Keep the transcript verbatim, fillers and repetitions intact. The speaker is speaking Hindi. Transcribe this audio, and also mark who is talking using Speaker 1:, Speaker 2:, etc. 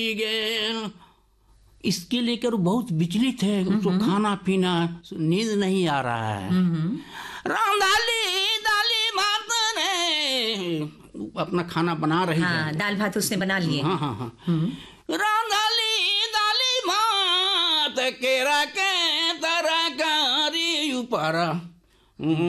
Speaker 1: इसके लेकर बहुत विचलित है, उसको खाना पीना नींद नहीं आ रहा है। रांधाली दाली भात ने अपना खाना बना रही
Speaker 2: हाँ,
Speaker 1: है।
Speaker 2: दाल भात उसने बना लिए।
Speaker 1: हाँ हाँ हाँ रांधाली दाली भात केरा के तरकारी ऊपर